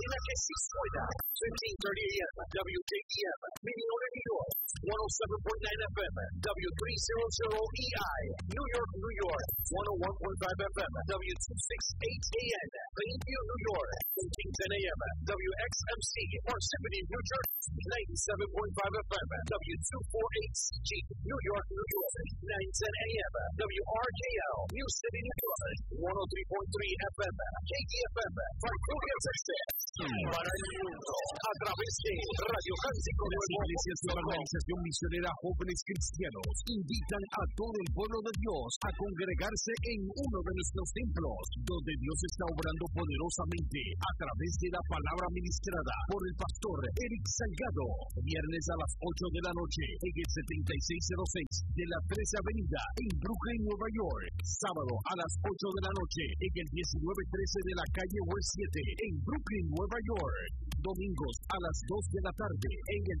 cadena que sí suena. 1530 AM, WKEM, Minneota, New York. 107.9 FM, W300EI, New York, New York. 101.5 FM, W268AN, Plainview, New York. 1510 AM, WXMC, Parsippany, New Jersey. 97.5 FM, W248CG, New York, New York. 910 AM, WRKL, New City, New York. 103.3 FM, KDFM, Vancouver, Texas. Para el mundo, a través de Radio Cántico Nuevo. Las iglesias de la Organización Misionera Jóvenes Cristianos invitan a todo el pueblo de Dios a congregarse en uno de nuestros templos, donde Dios está obrando poderosamente a través de la palabra ministrada por el pastor Eric Salgado. Viernes a las 8 de la noche en el 7606 de la 13 Avenida en Brooklyn, Nueva York. Sábado a las 8 de la noche en el 1913 de la calle West 7 en Brooklyn, Nueva York. Domingos a las 2 de la tarde en el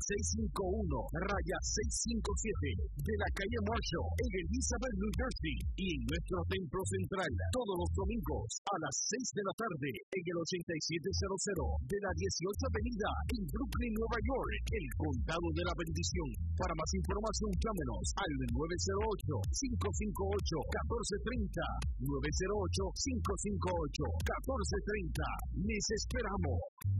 651-657 de la calle Marshall en Elizabeth, New Jersey. Y en nuestro templo central todos los domingos a las 6 de la tarde en el 8700 de la 18 Avenida en Brooklyn, Nueva York, el Condado de la Bendición. Para más información, llámenos al 908-558-1430. 908-558-1430. Les esperamos.